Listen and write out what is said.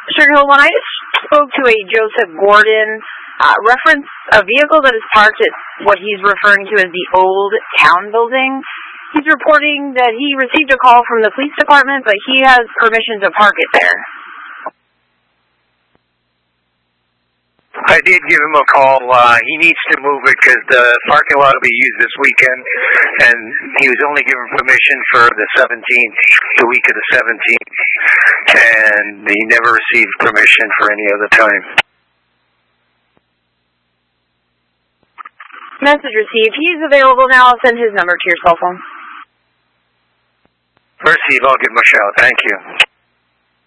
Sugar Hill, when I just spoke to a Joseph Gordon, reference a vehicle that is parked at what he's referring to as the old town building. He's reporting that he received a call from the police department, but he has permission to park it there. I did give him a call. He needs to move it because the parking lot will be used this weekend, and he was only given permission for the 17th, the week of the 17th, and he never received permission for any other time. Message received. He's available now. I'll send his number to your cell phone. Receive. I'll give him a shout. Thank you.